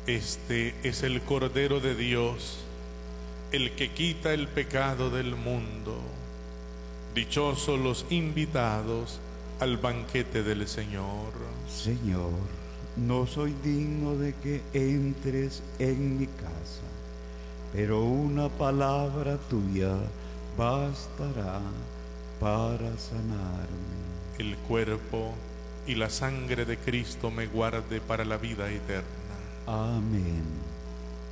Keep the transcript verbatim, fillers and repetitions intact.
Este es el Cordero de Dios, el que quita el pecado del mundo. Dichosos los invitados al banquete del Señor. Señor, no soy digno de que entres en mi casa, pero una palabra tuya bastará para sanarme. El cuerpo y la sangre de Cristo me guarde para la vida eterna. Amén.